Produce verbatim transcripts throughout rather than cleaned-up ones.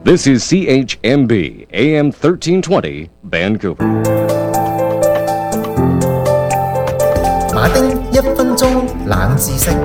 This is C H M B A M thirteen twenty Vancouver。 馬丁一分鐘冷知識。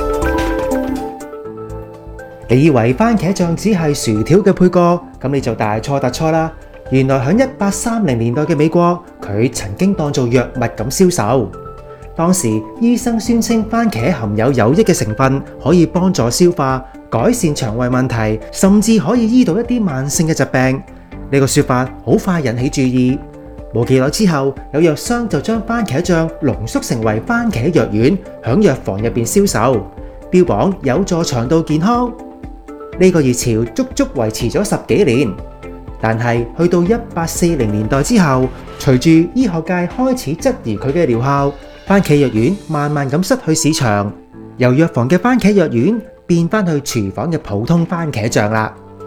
你以為番茄醬只係薯條嘅配角，咁你就大錯特錯啦！原來喺一八三零年代嘅美國，佢曾經當做藥物咁銷售。當時醫生宣稱番茄含有有益嘅成分，可以幫助消化、改善腸胃問題，甚至可以醫到一啲慢性嘅疾病。呢個說法好快引起注意。冇幾耐之後，有藥商就將番茄醬濃縮成為番茄藥丸，響藥房入邊銷售，標榜有助腸道健康。呢個熱潮足足維持咗十幾年，但係去到一八四零年代之後，隨住醫學界開始質疑佢嘅療效，番茄藥丸慢慢咁失去市場，由藥房嘅番茄藥丸變翻去廚房嘅普通番茄醬啦。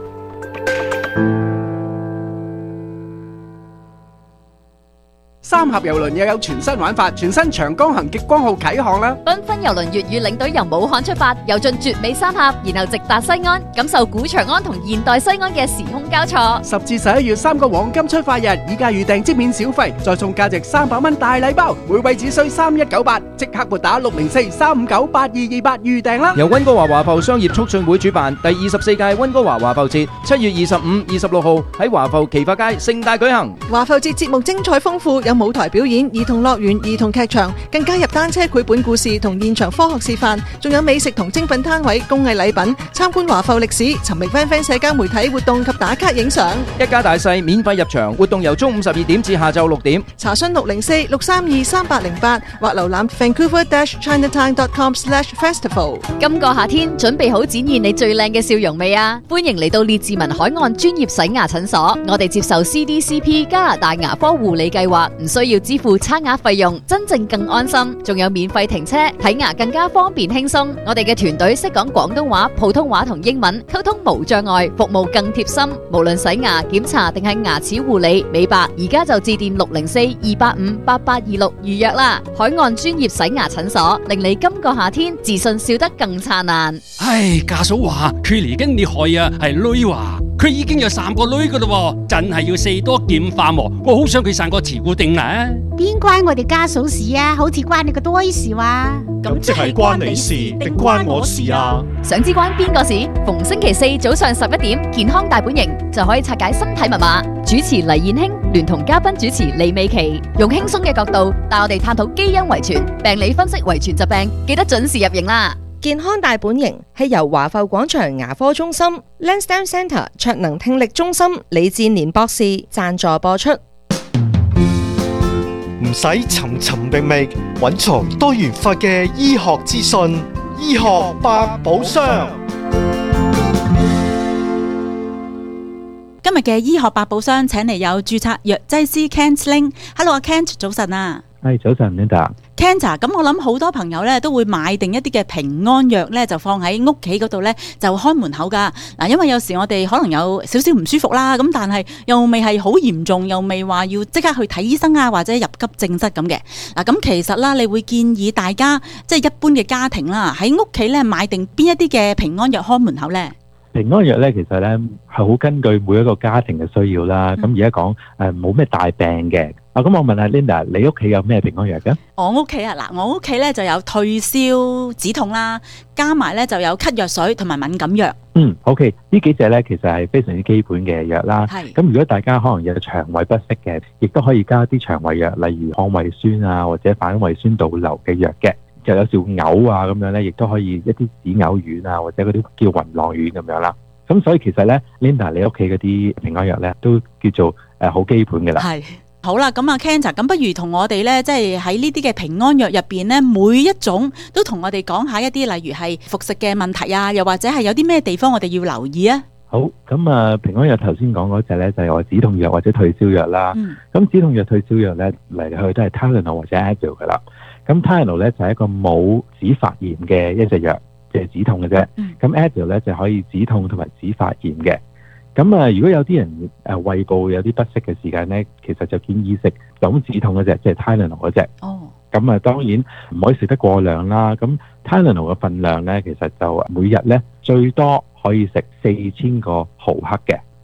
三峽郵輪又有全新玩法，全新長江行極光號啟航啦！ 繽紛郵輪粵語領隊由武漢出發，遊進絕美三峽，然後直達西安，感受古長安同現代西安嘅時空交錯。 十至十一月三個黃金出發日，以價預訂即免小費，再送價值三百蚊大禮包，每位只需三一九八，即刻撥打六零四三五九八二二八預訂啦！ 由溫哥華華埠商業促進會主辦第二十四屆溫哥華華埠節，七月二十五、二十六號喺華埠奇發街盛大舉行。 華埠節節目精彩豐富，有舞台表演、兒童樂園、兒童劇場，更加入單車繪本故事同現場科學示範，仲有美食同精品攤位、工藝禮品，參觀華埠歷史，尋覓 friend friend 社交媒體活動及打卡影相。 一家大細免費入場，活動由中午十二點至下晝六點。 查詢六零四六三二三八零八或瀏覽 vancouver dash chinatown dot com slash festival。 今個夏天準備好展現你最靚嘅笑容未啊？歡迎嚟到列治文海岸專業洗牙診所，我哋接受 C D C P 加拿大牙科護理計劃，唔需要支付差額費用，真正更安心，仲有免費停車，睇牙更加方便輕鬆。我哋嘅團隊識講廣東話、普通話同英文，溝通無障礙，服務更貼心。無論洗牙、檢查定係牙齒護理、美白，而家就致電六零四二八五八八二六預約啦。海岸專業洗牙診所，令你今個夏天自信笑得更燦爛。 唉，家嫂話佢嚟緊厲害啊，係女話佢已經有三個女噶啦，真係要四多劍化喎。我好想佢生個慈固定啊！ 邊關我哋家嫂事啊？好似關你個多事話。 咁即係關你事定關我事啊？ 想知關邊個事？逢星期四早上十一點，健康大本營就可以拆解身體密碼。主持黎燕卿聯同嘉賓主持李美琪，用輕鬆嘅角度帶我哋探討基因遺傳、病理分析遺傳疾病，記得準時入營啦！ 健康大本營係由華埠廣場牙科中心、Lansdowne Centre 卓能聽力中心李志年博士贊助播出。 唔使尋尋覓覓，揾尋多元化嘅醫學資訊，醫學百寶箱。 今日嘅醫學百寶箱請嚟有註冊藥劑師 Kent Ling。Hello， 阿 Kent， 早晨啊。 係早晨 Linda。Kent 啊，咁我諗好多朋友咧都會買定一啲嘅平安藥咧，就放喺屋企嗰度咧，就開門口噶。嗱，因為有時我哋可能有少少唔舒服啦，咁但係又未係好嚴重，又未話要即刻去睇醫生啊，或者入急症室咁嘅。嗱，咁其實啦，你會建議大家即係一般嘅家庭啦，喺屋企咧買定邊一啲嘅平安藥開門口咧？ 平安藥咧，其實咧係好根據每一個家庭嘅需要啦。咁而家講誒冇咩大病嘅。啊，咁我問下 Linda， 你屋企有咩平安藥嘅？ 我屋企啊，嗱，我屋企咧就有退燒止痛啦，加埋咧就有咳藥水同埋敏感藥。 嗯 ，OK， 呢幾隻咧其實係非常之基本嘅藥啦。 係。咁如果大家可能有腸胃不適嘅，亦都可以加啲腸胃藥，例如抗胃酸啊或者反胃酸倒流嘅藥嘅。就有時會嘔啊咁樣咧，亦都可以一啲止嘔丸啊或者嗰啲叫暈浪丸咁樣啦。咁所以其實咧 ，Linda 你屋企嗰啲平安藥咧都叫做誒好、呃、基本嘅啦。 係。好啦，咁啊 Ken 咁不如同我哋咧，即係喺呢啲嘅平安藥入邊咧，每一種都同我哋講下一啲，例如係服食嘅問題啊，又或者係有啲咩地方我哋要留意啊？ 好，咁啊，平安藥頭先講嗰隻咧就係話止痛藥或者退燒藥啦。咁、嗯、止痛藥、退燒藥咧嚟嚟去去都係 Tylenol 或者 Advil 噶啦。咁 Tylenol 咧就係一個冇止發炎嘅一隻藥，即係止痛嘅啫。咁、嗯、Advil 咧就可以止痛同埋止發炎嘅。咁啊，如果有啲人誒胃部有啲不適嘅時間咧，其實就建議食咁止痛嗰隻，即係 Tylenol 嗰隻。哦。咁啊，當然唔可以食得過量啦。咁 Tylenol 嘅份量咧，其實就每日咧最多可以食四千個毫克嘅。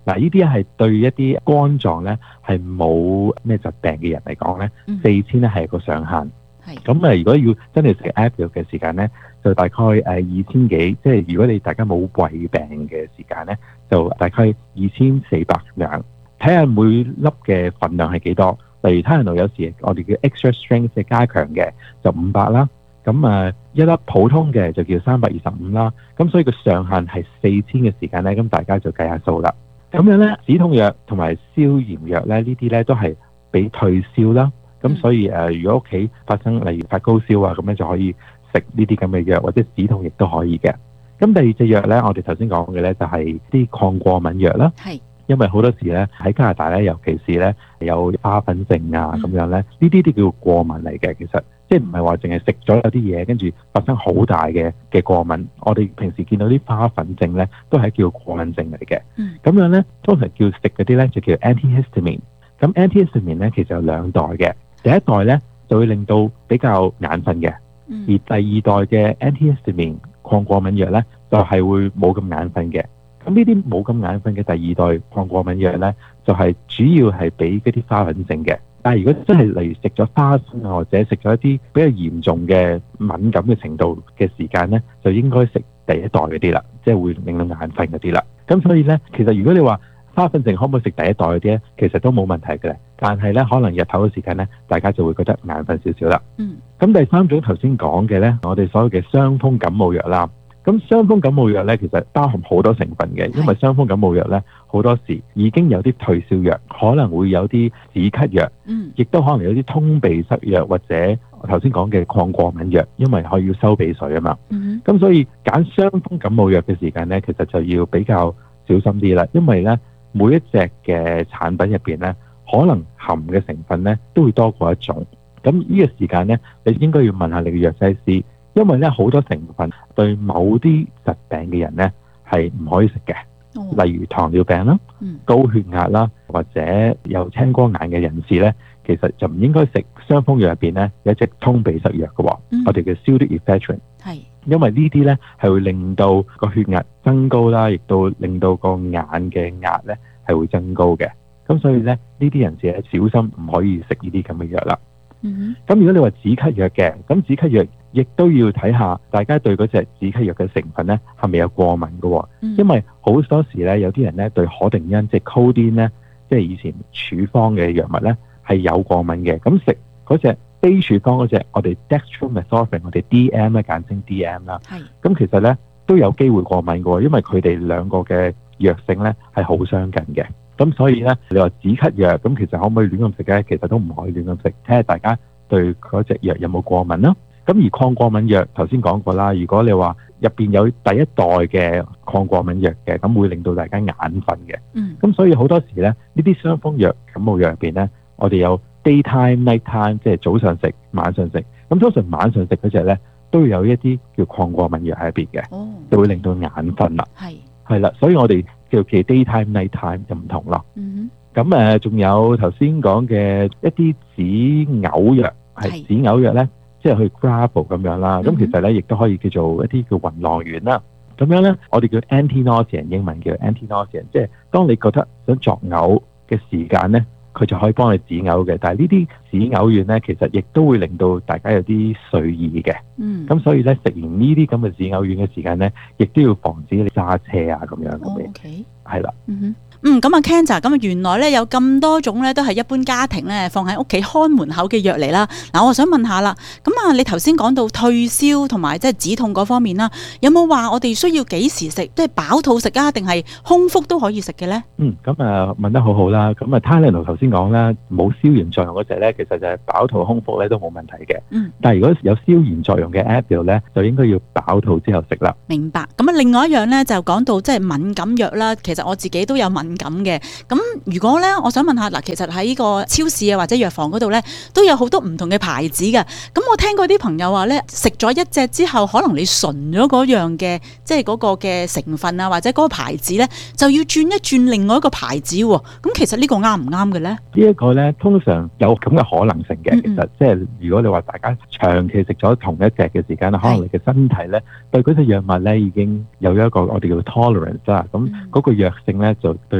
嗱，呢啲係對一啲肝臟咧係冇咩疾病嘅人嚟講咧，四千咧係個上限。係咁啊！如果要真係食 Advil 嘅時間咧，就大概誒二千幾。即係如果你大家冇胃病嘅時間咧，就大概二千四百兩。睇下每粒嘅份量係幾多。例如Tylenol有時我哋叫 extra strength 即係加強嘅就五百啦。咁啊一粒普通嘅就叫三百二十五啦。咁所以個上限係四千嘅時間咧，咁大家就計下數啦。咁樣咧，止痛藥同埋消炎藥咧，呢啲咧都係俾退燒啦。咁所以誒、呃，如果屋企發生例如發高燒啊，咁樣就可以食呢啲咁嘅藥，或者止痛亦都可以嘅。咁第二隻藥咧，我哋頭先講嘅咧就係啲抗過敏藥啦。係，因為好多時咧喺加拿大咧，尤其是咧有花粉症啊咁樣咧，呢啲都叫過敏嚟嘅。其實即係唔係話淨係食咗有啲嘢，跟住發生好大嘅嘅過敏。我哋平時見到啲花粉症咧，都係叫過敏症嚟嘅。嗯，咁樣咧通常叫食嗰啲咧就叫 antihistamine。咁 antihistamine 咧其實有兩代嘅。第一代咧就會令到比較眼瞓嘅，而第二代嘅 antihistamine 抗過敏藥咧就係、是、會冇咁眼瞓嘅。咁呢啲冇咁眼瞓嘅第二代抗過敏藥咧，就係、是、主要係俾嗰啲花粉症嘅。但係如果真係例如食咗花生啊，或者食咗一啲比較嚴重嘅敏感嘅程度嘅時間咧，就應該食第一代嗰啲啦，即係會令到眼瞓嗰啲啦。咁所以咧，其實如果你話花粉症可唔可以食第一代嗰啲咧？其實都冇問題嘅，但係咧可能日頭嘅時間咧，大家就會覺得眼瞓少少啦。嗯。咁第三種頭先講嘅咧，我哋所謂嘅傷風感冒藥啦。咁傷風感冒藥咧，其實包含好多成分嘅，因為傷風感冒藥咧好多時已經有啲退燒藥，可能會有啲止咳藥，嗯，亦都可能有啲通鼻塞藥或者頭先講嘅抗過敏藥，因為可以要收鼻水啊嘛。嗯。咁所以揀傷風感冒藥嘅時間咧，其實就要比較小心啲啦，因為咧。每一隻嘅產品入邊咧，可能含嘅成分咧都會多過一種。咁呢個時間咧，你應該要問下你嘅藥劑師，因為咧好多成分對某啲疾病嘅人咧係唔可以食嘅。哦、例如糖尿病啦、嗯、高血壓啦，或者有青光眼嘅人士咧，其實就唔應該食傷風藥入邊咧有一隻通鼻塞藥嘅。嗯、我哋叫 pseudoephedrine。係。因為呢啲咧係會令到個血壓增高啦，亦都令到個眼嘅壓咧係會增高嘅。咁所以咧呢啲人士咧小心唔可以食呢啲咁嘅藥啦。嗯，咁如果你話止咳藥嘅，咁止咳藥亦都要睇下大家對嗰隻止咳藥嘅成分咧係咪有過敏嘅。嗯，因為好多時咧有啲人咧對可定因即係 codeine 咧，即係以前處方嘅藥物咧係有過敏嘅。咁食嗰隻非處方嗰隻，我哋 dextromethorphan， 我哋 D M 咧簡稱 D M 啦。係。咁其實咧都有機會過敏嘅，因為佢哋兩個嘅藥性咧係好相近嘅。咁所以咧，你話止咳藥，咁其實可唔可以亂咁食咧？其實都唔可以亂咁食，睇下大家對嗰隻藥有冇過敏啦。咁而抗過敏藥頭先講過啦，如果你話入邊有第一代嘅抗過敏藥嘅，咁會令到大家眼瞓嘅。嗯。咁所以好多時咧，呢啲傷風藥、感冒藥入邊咧，我哋有 daytime、nighttime， 即係早上食、晚上食。咁通常晚上食嗰隻咧，都會有一啲叫抗過敏藥喺入邊嘅，哦、就會令到眼瞓啦。係係啦，所以我哋叫其 daytime、nighttime 就唔同咯。嗯哼。咁誒，仲有頭先講嘅一啲止嘔藥，係止嘔藥咧，即係去 Gravol 咁樣啦。咁、嗯、其實咧，亦都可以叫做一啲叫暈浪丸啦。咁樣咧，我哋叫 anti-nausea， 英文叫 anti-nausea， 即係當你覺得想作嘔嘅時間咧，佢就可以幫你止嘔嘅。但係呢啲止嘔丸咧，其實亦都會令到大家有啲睡意嘅。嗯。咁所以咧，食完呢啲咁嘅止嘔丸嘅時間咧，亦都要防止你揸車啊咁樣咁嘅。OK。係啦。嗯哼。 嗯，咁啊 Ken 啊，咁啊原來咧有咁多種咧，都係一般家庭咧放喺屋企看門口嘅藥嚟啦。嗱，我想問下啦，咁啊，你頭先講到退燒同埋即係止痛嗰方面啦，有冇話我哋需要幾時食，即係飽肚食啊，定係空腹都可以食嘅咧？ 嗯，咁啊問得好好啦。咁啊 Tylenol 頭先講啦，冇消炎作用嗰隻咧，其實就係飽肚空腹咧都冇問題嘅。嗯。但係如果有消炎作用嘅 Advil 咧，就應該要飽肚之後食啦。 明白。咁啊，另外一樣咧就講到即係敏感藥啦，其實我自己都有敏感嘅，咁如果咧，我想問下嗱，其實喺個超市啊或者藥房嗰度咧，都有好多唔同嘅牌子嘅。咁我聽過啲朋友話咧，食咗一隻之後，可能你純咗嗰樣嘅，即係嗰個嘅成分啊，或者嗰個牌子咧，就要轉一轉另外一個牌子喎。咁其實呢個啱唔啱嘅咧？呢一個咧，通常有咁嘅可能性嘅。嗯嗯，其實即係如果你話大家長期食咗同一隻嘅時間咧，可能你嘅身體咧對嗰隻藥物咧已經有一個我哋叫 tolerance 啦。咁嗰個藥性咧就對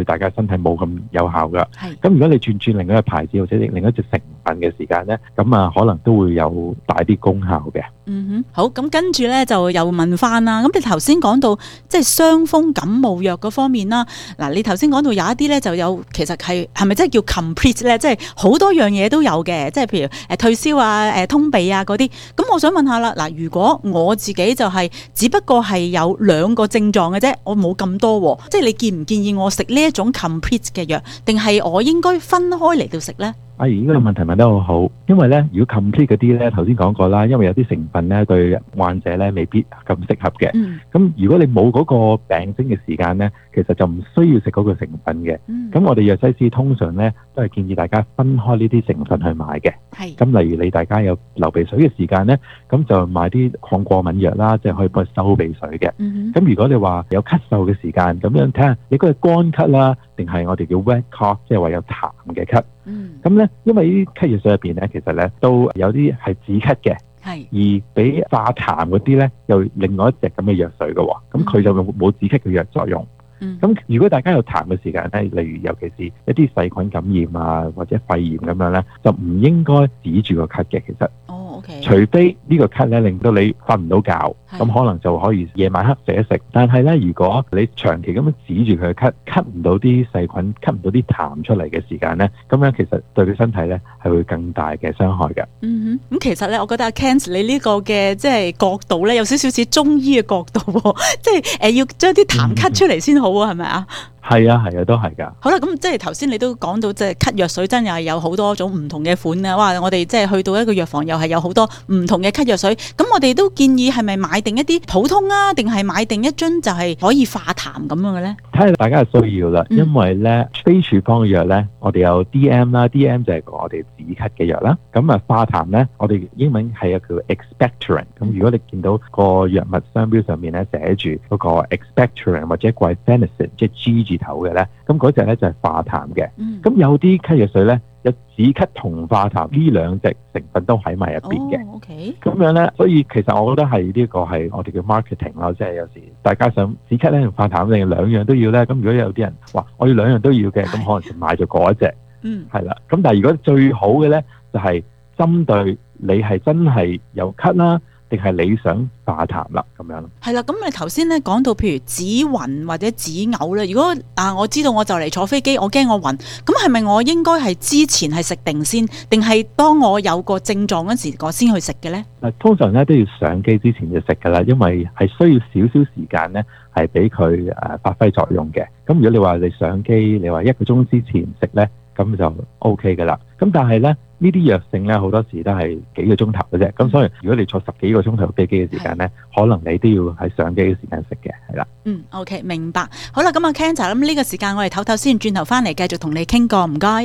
對大家身體冇咁有效噶。 係。 咁如果你轉轉另一個牌子或者另一隻成分嘅時間咧，咁啊可能都會有大啲功效嘅。 嗯哼，好，咁跟住咧就又問翻啦。咁你頭先講到即係傷風感冒藥嗰方面啦，嗱，你頭先講到有一啲咧就有，其實係係咪真係叫 complete 咧？即係好多樣嘢都有嘅，即係譬如誒退燒啊、誒通鼻啊嗰啲。咁我想問下啦，嗱，如果我自己就係只不過係有兩個症狀嘅啫，我冇咁多，即係你建唔建議我食呢一種 complete 嘅藥，定係我應該分開嚟到食咧？ 阿姨，呢個問題問得好好，因為咧，如果 complete 嗰啲咧，頭先講過啦，因為有啲成分咧對患者咧未必咁適合嘅。咁、嗯、如果你冇嗰個病徵嘅時間咧，其實就唔需要食嗰個成分嘅。咁、嗯、我哋藥劑師通常咧都係建議大家分開呢啲成分去買嘅。咁例如你大家有流鼻水嘅時間咧，咁就買啲抗過敏藥啦，即係可以幫佢收鼻水嘅。咁、嗯、如果你話有咳嗽嘅時間，咁樣睇下你嗰個乾咳啦，定係我哋叫 wet cough， 即係話有痰嘅咳。咁咧、嗯，因為呢啲咳藥水入邊咧，其實咧都有啲係止咳嘅，而俾化痰嗰啲咧又另外一隻咁嘅藥水嘅喎，咁佢就冇止咳嘅藥作用。咁、嗯、如果大家有痰嘅時間咧，例如尤其是一啲細菌感染啊或者肺炎咁樣咧，就唔應該止住個咳嘅，其實。哦 okay. 除非呢個咳咧令到你瞓唔到覺，咁可能就可以夜晚黑食一食。但係咧，如果你長期咁樣止住佢嘅咳，咳唔到啲細菌，咳唔到啲痰出嚟嘅時間咧，咁樣其實對佢身體咧係會更大嘅傷害嘅。 嗯哼，咁其實咧，我覺得阿 Ken 你呢個嘅即係角度咧，有少少似中醫嘅角度，即係誒要將啲痰咳出嚟先好啊，係咪啊？ 係啊，係啊，都係噶。 好啦，咁即係頭先你都講到，即係咳藥水真又係有好多種唔同嘅款啊！哇，我哋即係去到一個藥房又係有好多唔同嘅咳藥水。咁我哋都建議係咪買定一啲普通啊，定係買定一樽就係可以化痰咁樣嘅咧？睇下大家嘅需要啦，嗯、因為咧非處方嘅藥咧，我哋有 D M 啦 ，D M 就係我哋止咳嘅藥啦。咁啊化痰咧，我哋英文係有叫 expectorant。咁如果你見到個藥物商標上面咧寫住嗰個 expectorant 或者 guaifenesin 即係 G 字頭嘅咧，咁嗰隻咧就係化痰嘅。咁、嗯、有啲咳藥水咧，有止咳同化痰呢兩隻成分都喺埋入邊嘅。咁、哦 okay. 樣咧，所以其實我覺得係呢個係我哋嘅 marketing 咯，即係有時大家想止咳咧同化痰定兩樣都要咧。咁如果有啲人話我要兩樣都要嘅，咁可能就買咗嗰一隻。嗯，係啦。咁但係如果最好嘅咧，就係、是、針對你係真係有咳啦，定係你想化痰啦，咁樣。係啦，咁你頭先咧講到譬如止暈或者止嘔咧，如果啊我知道我就嚟坐飛機，我驚我暈，咁係咪我應該係之前係食定先，定係當我有個症狀嗰時我先去食嘅咧？嗱，通常咧都要上機之前就食噶啦，因為係需要少少時間咧係俾佢誒發揮作用嘅。咁如果你話你上機，你話一個鐘之前食咧，咁就 O K 噶啦。咁但係咧呢啲藥性咧好多時都係幾個鐘頭嘅啫。咁所以如果你坐十幾個鐘頭飛機嘅時間咧，可能你都要喺上機嘅時間食嘅，係啦。嗯 ，OK， 明白。好啦，咁啊 Ken 就咁呢個時間我哋唞唞先，轉頭翻嚟繼續同你傾過，唔該。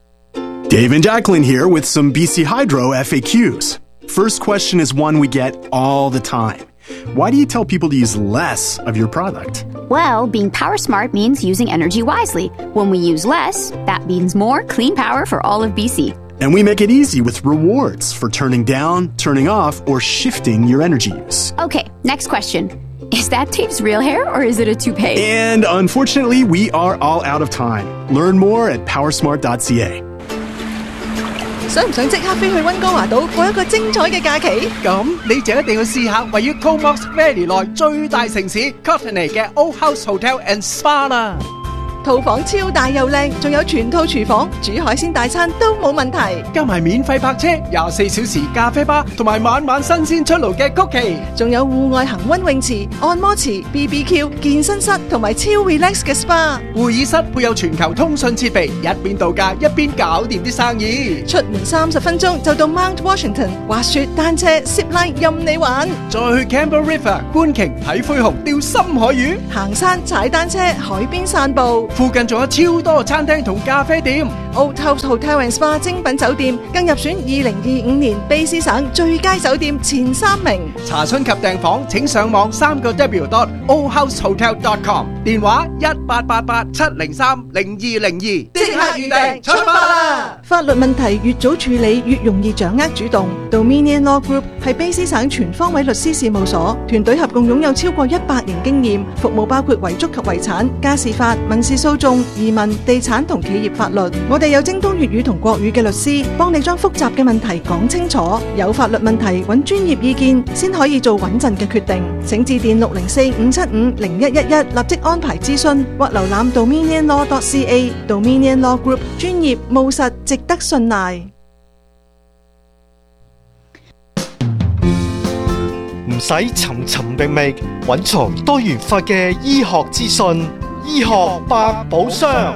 Dave and Jacqueline here with some B C Hydro F A Qs. First question is one we get all the time. Why do you tell people to use less of your product? Well, being power smart means using energy wisely. When we use less, that means more clean power for all of B C. And we make it easy with rewards for turning down, turning off, or shifting your energy use. Okay, next question. Is that Dave's real hair or is it a toupee? And unfortunately, we are all out of time. Learn more at powersmart dot c a. 想唔想即刻飛去溫哥華島過一個精彩嘅假期？ 咁你就一定要試下位於 Comox Valley 內最大城市 Courtenay 嘅 Old House Hotel and Spa 啦。 套房超大又靚，仲有全套廚房，煮海鮮大餐都冇問題。 加埋免費泊車、廿四小時咖啡吧，同埋晚晚新鮮出爐嘅曲奇， 仲有戶外恒溫泳池、按摩池、B B Q、健身室同埋超 relax 嘅 S P A。 會議室配有全球通訊設備，一邊度假一邊搞掂啲生意。 出門三十分鐘就到 Mount Washington， 滑雪、單車、zip line 任你玩。 再去 Campbell River 觀鯨睇灰熊、釣深海魚， 行山、踩單車、海邊散步。 附近仲有超多餐廳同咖啡店。 Old House Hotel and Spa 精品酒店更入選二零二五年卑詩省最佳酒店前三名。 查詢及訂房請上網三個 W dot old house hotel dot com， 電話一八八八七零三零二零二。即刻預訂，出發啦！ 法律問題越早處理，越容易掌握主動。Dominion Law Group 係卑詩省全方位律師事務所，團隊合共擁有超過一百年經驗，服務包括遺囑及遺產、家事法、民事訴訟、移民、地產同企業法律。我哋有精通粵語同國語嘅律師，幫你將複雜嘅問題講清楚。有法律問題揾專業意見，先可以做穩陣嘅決定。請致電六零四五七五零一一一，立即安排諮詢，或瀏覽 dominion law dot c a。Dominion Law Group 專業務實，值得信賴。 唔使尋尋覓覓，揾從多元化嘅醫學資訊，醫學百寶箱。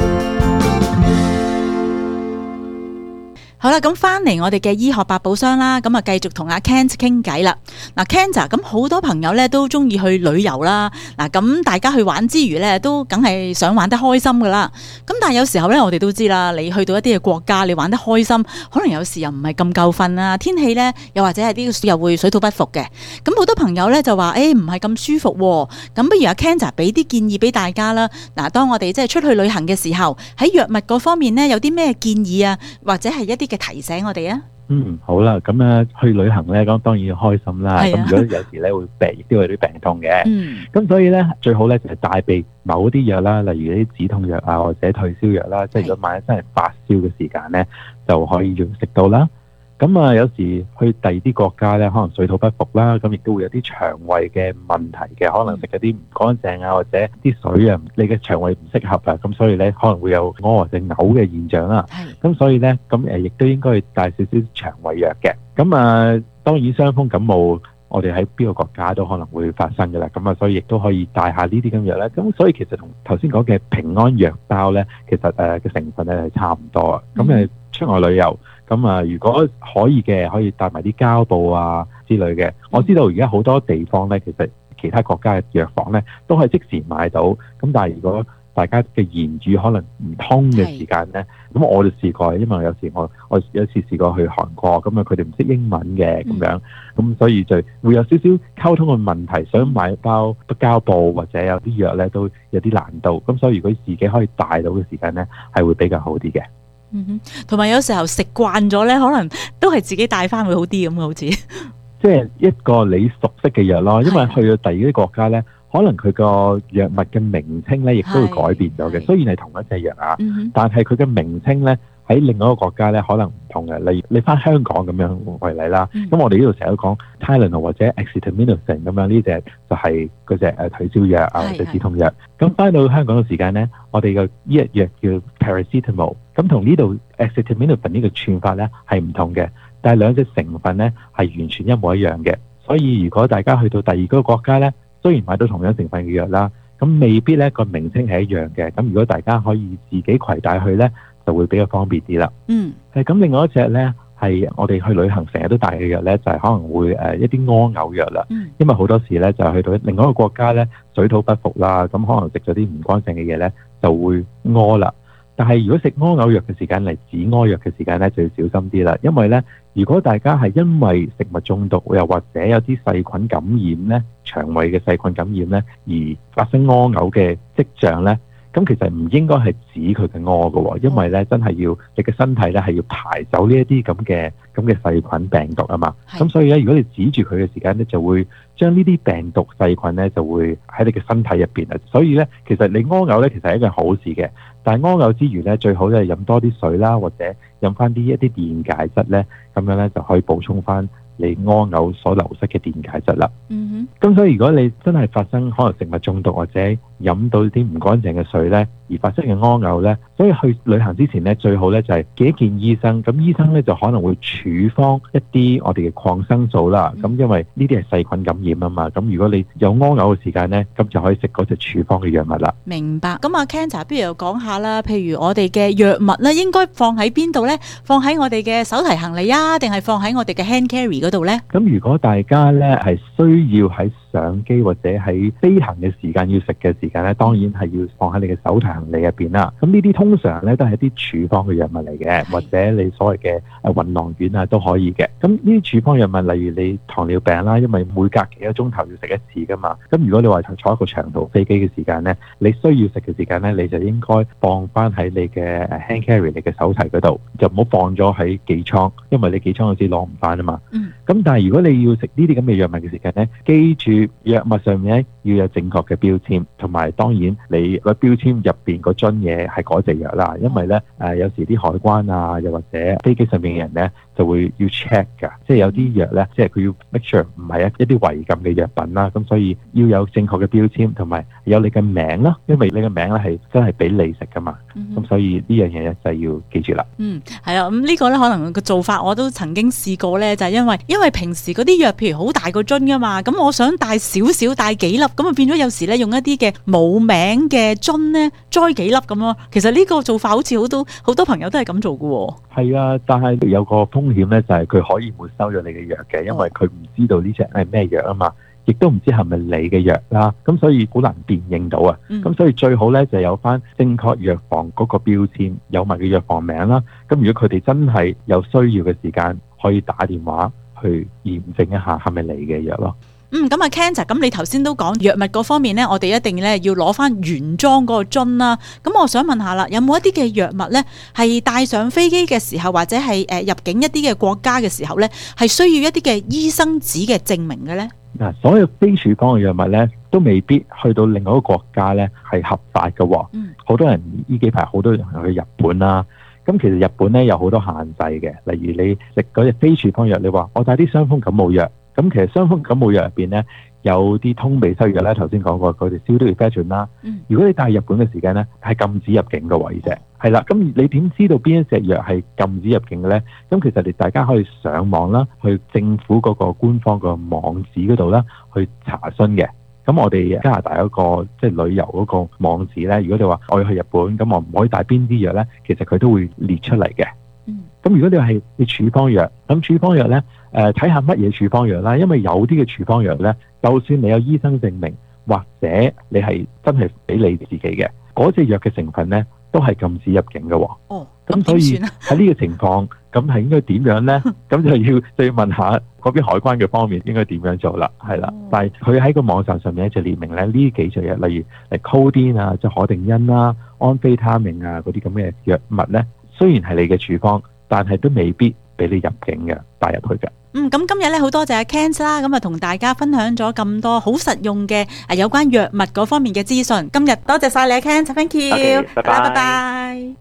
好啦，咁翻嚟我哋嘅醫學百寶箱啦，咁啊繼續同阿 Ken 傾偈啦。嗱 Ken 啊，咁好多朋友咧都中意去旅遊啦。嗱，咁大家去玩之餘咧，都梗係想玩得開心噶啦。咁但係有時候咧，我哋都知啦，你去到一啲嘅國家，你玩得開心，可能有時又唔係咁夠瞓啊，天氣咧又或者係啲又會水土不服嘅。咁好多朋友咧就話，誒唔係咁舒服喎。咁不如阿 Ken 俾啲建議俾大家啦。嗱，當我哋即係出去旅行嘅時候，喺藥物嗰方面咧有啲咩建議啊，或者係一啲嘅提醒我哋啊。 嗯，好啦，咁啊去旅行咧，咁當然要開心啦。咁、啊、如果有時咧會病，亦都有啲病痛嘅。嗯。咁所以咧，最好咧就係帶備某啲藥啦，例如啲止痛藥啊，或者退燒藥啦。即係如果萬一真係發燒嘅時間咧，就可以用食到啦。咁啊，有時去第二啲國家咧，可能水土不服啦，咁亦都會有啲腸胃嘅問題嘅，可能食嗰啲唔乾淨啊，或者啲水啊，你嘅腸胃唔適合啊，咁所以咧可能會有屙或者嘔嘅現象啦。咁所以咧，咁誒亦都應該去帶少少腸胃藥嘅。咁啊，當然傷風感冒，我哋喺邊個國家都可能會發生㗎啦。咁啊，所以亦都可以帶下呢啲咁藥咧。咁所以其實同頭先講嘅平安藥包咧，其實誒嘅成分咧係差唔多啊。咁誒出外旅遊。咁啊，如果可以嘅，可以帶埋啲膠布啊之類嘅。我知道而家好多地方咧，其實其他國家嘅藥房咧都係即時買到。咁但係如果大家嘅言語可能唔通嘅時間咧，咁我就試過，因為有時我我有次試過去韓國，咁啊佢哋唔識英文嘅咁樣，咁所以就會有少少溝通嘅問題。想買包膠布或者有啲藥咧，都有啲難度。咁所以如果自己可以帶到嘅時間咧，係會比較好啲嘅。 嗯哼，同埋有時候食慣咗咧，可能都係自己帶翻會好啲咁，好似即係一個你熟悉嘅藥咯。因為去到第二啲國家咧，可能佢個藥物嘅名稱咧，亦都會改變咗嘅。雖然係同一隻藥啊，嗯、但係佢嘅名稱咧喺另外一個國家咧可能唔同嘅。例如你翻香港咁樣為例啦，咁、嗯、我哋呢度成日都講 Tylenol 或者 Acetaminophen 咁樣，呢隻就係嗰隻誒退燒藥啊或者止痛藥。咁翻到香港嘅時間咧，我哋嘅呢一藥叫 Paracetamol。咁同呢度 Acetaminophen 呢個串法咧係唔同嘅，但係兩隻成分咧係完全一模一樣嘅。所以如果大家去到第二個國家咧，雖然買到同樣成分嘅藥啦，咁未必咧個名稱係一樣嘅。咁如果大家可以自己攜帶去咧，就會比較方便啲啦。嗯，係咁，另外一隻咧係我哋去旅行成日都帶嘅藥咧，就係、是、可能會誒一啲屙嘔藥啦。嗯，因為好多時咧就去到另外一個國家咧，水土不服啦，咁可能食咗啲唔乾淨嘅嘢咧，就會屙啦。但係如果食屙嘔藥嘅時間嚟止屙藥嘅時間咧，就要小心啲啦。因為咧，如果大家係因為食物中毒，又或者有啲細菌感染咧，腸胃嘅細菌感染咧，而發生屙嘔嘅跡象咧，咁其實唔應該係止佢嘅屙嘅，因為咧真係要你嘅身體咧係要排走呢一啲咁嘅咁嘅細菌病毒啊嘛。咁所以咧，如果你止住佢嘅時間咧，就會將呢啲病毒細菌咧就會喺你嘅身體入邊啊。所以咧，其實你屙嘔咧其實係一件好事嘅。但係屙嘔之餘咧，最好咧係飲多啲水啦，或者飲翻啲一啲電解質咧，咁樣咧就可以補充翻你屙嘔所流失嘅電解質啦。嗯哼。咁所以如果你真係發生可能食物中毒或者飲到啲唔乾淨嘅水咧，而發生嘅屙嘔咧，所以去旅行之前咧，最好咧就係見一見醫生。咁醫生咧就可能會處方一啲我哋嘅抗生素啦。咁、嗯、因為呢啲係細菌感染啊嘛。咁如果你有屙嘔嘅時間咧，咁就可以食嗰隻處方嘅藥物啦。 明白。咁阿 Ken 不如又講下啦，譬如我哋嘅藥物咧，應該放喺邊度咧？放喺我哋嘅手提行李啊，定係放喺我哋嘅 hand carry 嗰度咧？ 咁如果大家咧係需要喺上機或者喺飛行嘅時間要食嘅時間咧，當然係要放喺你嘅手提行李入邊啦。咁呢啲通常咧都係一啲處方嘅藥物嚟嘅，或者你所謂嘅誒暈囊丸啊都可以嘅。咁呢啲處方藥物，例如你糖尿病啦，因為每隔幾個鐘頭要食一次噶嘛。咁如果你話坐一個長途飛機嘅時間咧，你需要食嘅時間咧，你就應該放翻喺你嘅 hand carry 你嘅手提嗰度，就唔好放咗喺機艙，因為你機艙嗰時攞唔翻啊嘛。嗯。咁但係如果你要食呢啲咁嘅藥物嘅時間咧，記住藥物上面咧要有正確嘅標籤，同埋當然你個標籤入邊嗰樽嘢係嗰隻藥啦，因為咧誒、呃、有時啲海關啊，又或者飛機上面嘅人咧就會要 check 㗎，即係有啲藥咧，即係佢要 make sure 唔係一一啲違禁嘅藥品啦，咁所以要有正確嘅標籤，同埋有你嘅名啦，因為你嘅名咧係真係俾你食噶嘛，咁、嗯、所以呢樣嘢咧就係要記住啦。 嗯，係啊，咁、這、呢個咧可能個做法我都曾經試過咧，就係、是、因為因為平時嗰啲藥譬如好大個樽噶嘛，咁我想帶少少帶幾粒，咁啊變咗有時咧用一啲嘅冇名嘅樽咧栽幾粒咁咯。其實呢個做法好似好多好多朋友都係咁做噶喎。 係啊，但係有個風險咧，就係佢可以沒收咗你嘅藥嘅，因為佢唔知道呢隻係咩藥啊嘛，亦都唔知係咪你嘅藥啦，咁所以好難辨認到啊。咁、嗯、所以最好咧就有翻正確藥房嗰個標籤，有埋嘅藥房名啦。咁如果佢哋真係有需要嘅時間，可以打電話去驗證一下係咪你嘅藥咯。 嗯，咁啊 Ken 咁你頭先都講藥物嗰方面咧，我哋一定咧要攞翻原裝嗰個樽啦。咁我想問下啦，有冇一啲嘅藥物咧係帶上飛機嘅時候，或者係誒入境一啲嘅國家嘅時候咧，係需要一啲嘅醫生紙嘅證明嘅咧？ 嗱，所有非處方嘅藥物咧，都未必去到另外一個國家咧係合法嘅。嗯，好多人呢幾排好多人去日本啦。咁其實日本咧有好多限制嘅，例如你食嗰隻非處方藥，你話我帶啲傷風感冒藥。咁其實傷風感冒藥入邊咧有啲通鼻塞藥咧，頭先講過佢哋消毒藥啦。如果你帶日本嘅時間咧，係禁止入境嘅位啫。係啦，咁你點知道邊一隻藥係禁止入境嘅咧？咁其實你大家可以上網啦，去政府嗰個官方個網址嗰度啦，去查詢嘅。咁我哋加拿大嗰個即係旅遊嗰個網址咧，如果你話我要去日本，咁我唔可以帶邊啲藥咧，其實佢都會列出嚟嘅。咁如果你係你處方藥，咁處方藥咧，誒睇下乜嘢處方藥啦，因為有啲嘅處方藥咧，就算你有醫生證明，或者你係真係俾你自己嘅，嗰隻藥嘅成分咧，都係禁止入境嘅。哦，咁所以喺呢個情況，咁係應該點樣咧？咁就要就要問下嗰邊海關嘅方面應該點樣做啦，係啦。哦、但係佢喺個網站上面咧就列明咧呢幾隻藥，例如誒 codeine 啊，即係可定因啦、安非他命啊嗰啲咁嘅藥物咧，雖然係你嘅處方，但係都未必俾你入境嘅，帶入去嘅。 嗯，咁今日咧好多謝阿 Ken 啦，咁啊同大家分享咗咁多好實用嘅誒有關藥物嗰方面嘅資訊。今日多謝晒你阿 Ken，thank you，拜拜，拜拜。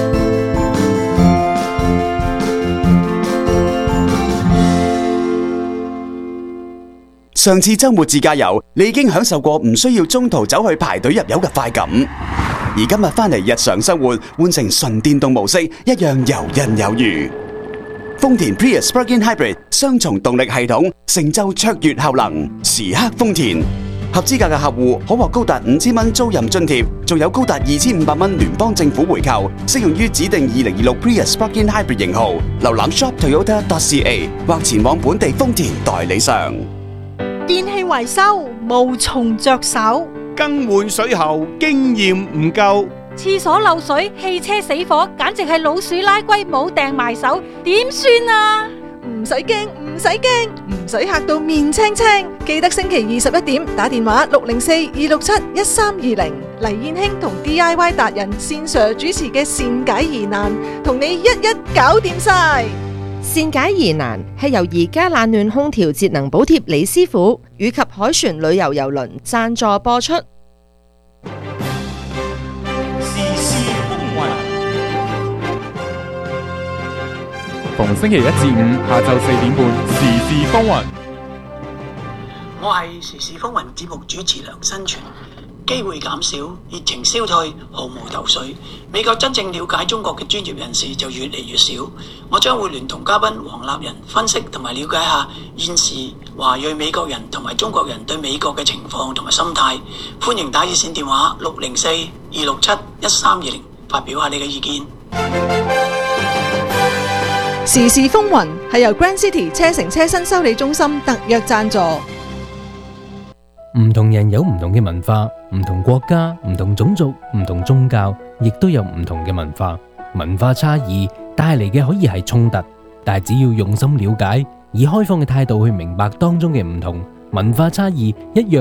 上次週末自駕遊，你已經享受過唔需要中途走去排隊入油嘅快感，而今日返嚟日常生活，換成純電動模式，一樣游刃有餘。豐田 Prius Plug-in Hybrid 雙重動力系統，成就卓越效能，時刻豐田。合資格嘅客戶可獲高達五千蚊租賃津貼，仲有高達二千五百蚊聯邦政府回扣，適用於指定二零二六 Prius Plug-in Hybrid 型號。瀏覽 shop toyota dot c a 或前往本地豐田代理商。 電器維修無從着手， 更換水喉經驗唔夠， 廁所漏水、汽車死火，簡直係老鼠拉龜冇掟埋手，點算啊？ 唔使驚，唔使驚，唔使嚇到面青青。記得星期二十一點打電話六零四二六七一三二零，黎燕興同 D I Y 達人線上主持嘅善解疑難，同你一一搞掂晒。 善解疑難係由而家冷暖空調節能補貼李師傅以及凱旋旅遊郵輪贊助播出。 時事風雲，逢星期一至五下晝四點半，時事風雲。 我係時事風雲節目主持梁新全。機會減少，熱情消退，毫無頭緒。美國真正了解中國嘅專業人士就越嚟越少。我將會聯同嘉賓黃立仁分析同埋了解下現時華裔美國人同埋中國人對美國嘅情況同埋心態。歡迎打熱線電話六零四二六七一三二零發表下你嘅意見。 時事風雲係由 Grand City 車城車身修理中心特約贊助。 唔同人有唔同嘅文化，唔同國家、唔同種族、唔同宗教，亦都有唔同嘅文化。文化差異帶嚟嘅可以係衝突，但係只要用心了解，以開放嘅態度去明白當中嘅唔同，文化差異一樣